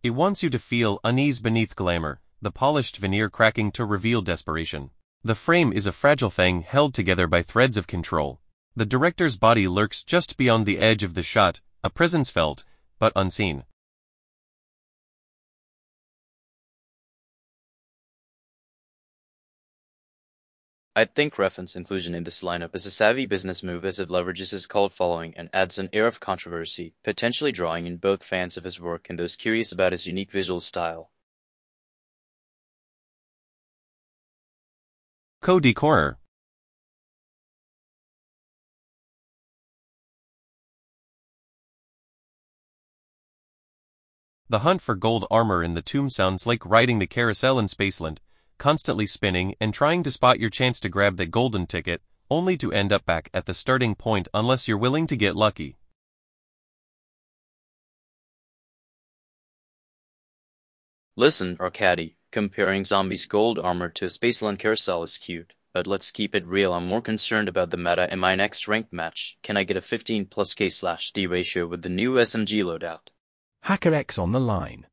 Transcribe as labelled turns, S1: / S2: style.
S1: It wants you to feel unease beneath glamour, the polished veneer cracking to reveal desperation. The frame is a fragile thing held together by threads of control. The director's body lurks just beyond the edge of the shot, a presence felt, but unseen.
S2: I think Refn's inclusion in this lineup is a savvy business move as it leverages his cult following and adds an air of controversy, potentially drawing in both fans of his work and those curious about his unique visual style.
S1: Co-decorer. The hunt for gold armor in the tomb sounds like riding the carousel in Spaceland, constantly spinning and trying to spot your chance to grab the golden ticket, only to end up back at the starting point unless you're willing to get lucky.
S2: Listen, Arcady, comparing Zombie's gold armor to a Spaceland carousel is cute, but let's keep it real. I'm more concerned about the meta in my next ranked match. Can I get a 15 plus K/D ratio with the new SMG loadout?
S3: HackerX on the line.